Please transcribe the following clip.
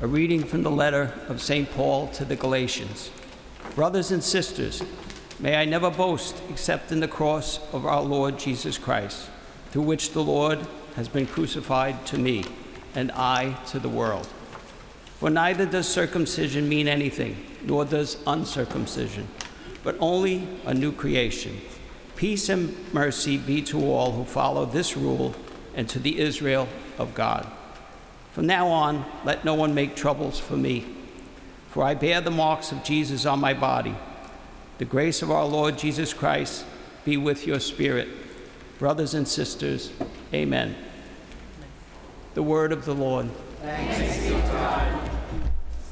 A reading from the letter of St. Paul to the Galatians. Brothers and sisters, may I never boast except in the cross of our Lord Jesus Christ, through which the Lord has been crucified to me, and I to the world. For neither does circumcision mean anything, nor does uncircumcision, but only a new creation. Peace and mercy be to all who follow this rule, and to the Israel of God. From now on, let no one make troubles for me, for I bear the marks of Jesus on my body. The grace of our Lord Jesus Christ be with your spirit. Brothers and sisters, amen. The word of the Lord. Thanks